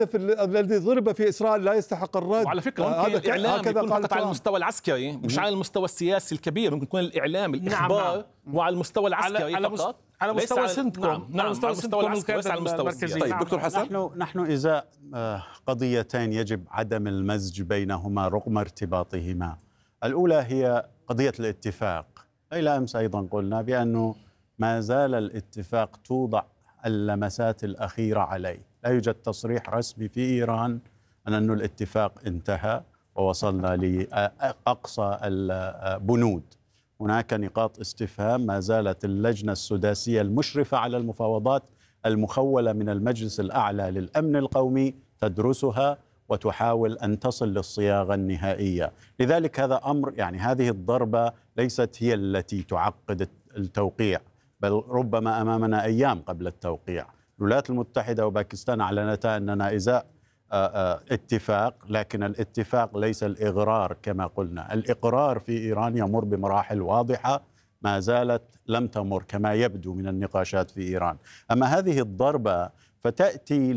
الذي ضرب في إسرائيل لا يستحق الرد. وعلى فكرة ممكن الإعلام يكون فقط على المستوى العسكري مش على المستوى السياسي الكبير، ممكن يكون الإعلام الإخبار وعلى المستوى العسكري فقط، على مستوى سنتكم. على مستوى العسكري وليس على المستوى السياسي. طيب دكتور حسن، نحن إزاء قضيتين يجب عدم المزج بينهما رغم ارتباطهما. الأولى هي قضية الاتفاق. إلى أمس أيضا قلنا بأنه ما زال الاتفاق توضع اللمسات الأخيرة عليه، لا يوجد تصريح رسمي في إيران أن الاتفاق انتهى ووصلنا لأقصى البنود. هناك نقاط استفهام، ما زالت اللجنة السداسية المشرفة على المفاوضات المخولة من المجلس الأعلى للأمن القومي تدرسها وتحاول أن تصل للصياغة النهائية. لذلك هذا أمر، يعني هذه الضربة ليست هي التي تعقد التوقيع، بل ربما أمامنا أيام قبل التوقيع. الولايات المتحدة وباكستان أعلنتا أننا إزاء اتفاق، لكن الاتفاق ليس الإغرار كما قلنا. الإقرار في إيران يمر بمراحل واضحة ما زالت لم تمر كما يبدو من النقاشات في إيران. أما هذه الضربة فتأتي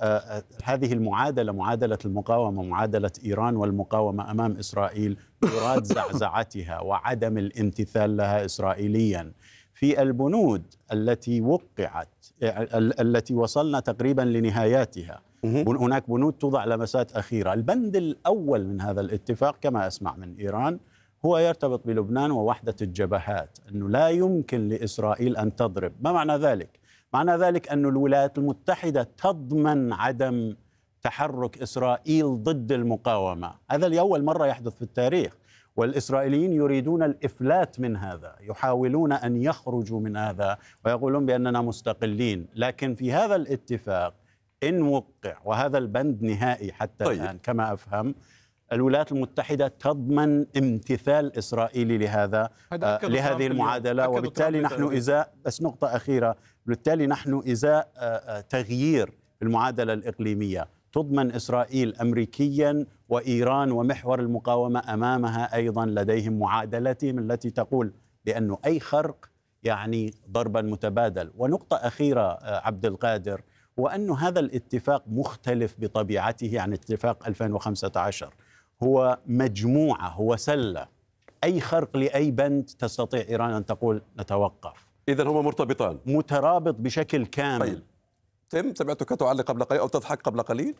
لهذه المعادلة، معادلة المقاومة، معادلة إيران والمقاومة أمام إسرائيل، يراد زعزعتها وعدم الامتثال لها إسرائيليا. في البنود التي وقعت، التي وصلنا تقريبا لنهاياتها، هناك بنود توضع لمسات أخيرة. البند الأول من هذا الاتفاق كما أسمع من إيران هو يرتبط بلبنان ووحدة الجبهات، أنه لا يمكن لإسرائيل أن تضرب. ما معنى ذلك؟ معنى ذلك أن الولايات المتحدة تضمن عدم تحرك إسرائيل ضد المقاومة. هذا لأول مرة يحدث في التاريخ، والإسرائيليين يريدون الإفلات من هذا، يحاولون أن يخرجوا من هذا ويقولون بأننا مستقلين. لكن في هذا الاتفاق إن وقع، وهذا البند نهائي حتى الآن كما أفهم، الولايات المتحدة تضمن امتثال إسرائيلي لهذه المعادلة. وبالتالي نحن إزاء، بس نقطة أخيرة، بالتالي نحن إزاء تغيير في المعادلة الإقليمية. تضمن إسرائيل أمريكيا، وإيران ومحور المقاومة أمامها أيضا لديهم معادلتهم التي تقول بأنه أي خرق يعني ضربا متبادل. ونقطة أخيرة عبد القادر، وأن هذا الاتفاق مختلف بطبيعته عن اتفاق 2015. هو مجموعة، هو سلة، أي خرق لأي بند تستطيع إيران أن تقول نتوقف. إذن هما مرتبطان، مترابط بشكل كامل. طيب. تم، سمعتك تعلق قبل قليل أو تضحك قبل قليل.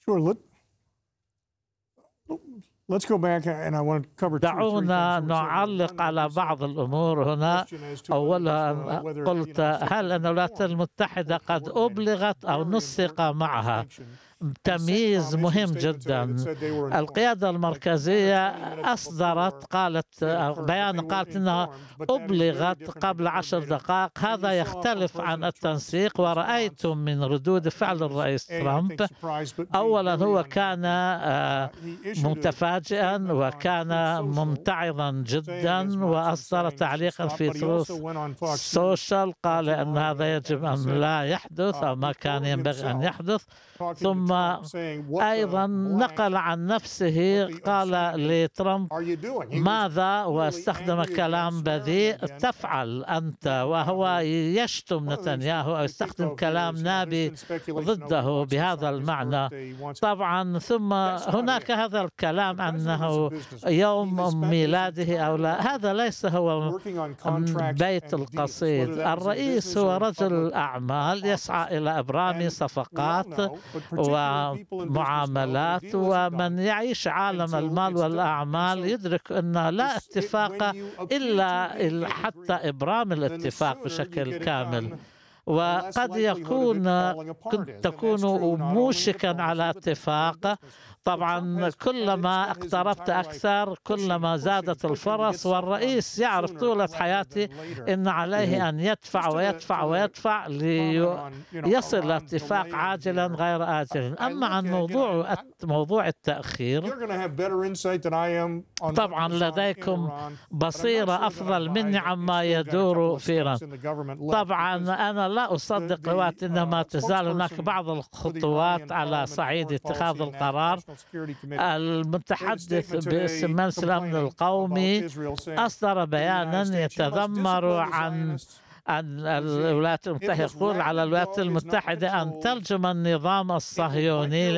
دعونا نعلق على بعض الأمور هنا. أولا قلت هل أن الولايات المتحدة قد أبلغت أو نسق معها؟ تمييز مهم جدا. القيادة المركزية قالت بيان، قالت أنها أبلغت قبل 10 دقائق. هذا يختلف عن التنسيق، ورأيتم من ردود فعل الرئيس ترامب. أولا هو كان متفاجئا وكان ممتعضا جدا، وأصدر تعليقا في تروث سوشيال قال أن هذا يجب أن لا يحدث أو ما كان ينبغي أن يحدث. ثم أيضا نقل عن نفسه، قال لترامب ماذا، واستخدم كلام بذيء، تفعل أنت، وهو يشتم نتنياهو أو يستخدم كلام نابي ضده بهذا المعنى. طبعا ثم هناك هذا الكلام أنه يوم ميلاده أو لا، هذا ليس هو بيت القصيد. الرئيس هو رجل أعمال يسعى إلى إبرام صفقات ومعاملات، ومن يعيش عالم المال والأعمال يدرك أن لا اتفاق إلا حتى إبرام الاتفاق بشكل كامل. وقد تكون موشكا على اتفاق. طبعا كلما اقتربت أكثر كلما زادت الفرص، والرئيس يعرف طولة حياته أن عليه أن يدفع ويدفع ويدفع ليصل لاتفاق عاجلا غير آجل. أما عن موضوع التأخير، طبعا لديكم بصيرة أفضل مني عما يدور في إيران. طبعا أنا لا أصدق رواية أنما تزال هناك بعض الخطوات على صعيد اتخاذ القرار. المتحدث باسم مجلس الأمن القومي أصدر بيانا يتذمر عن الولايات المتحدة، يقول على الولايات المتحدة أن تلجم النظام الصهيوني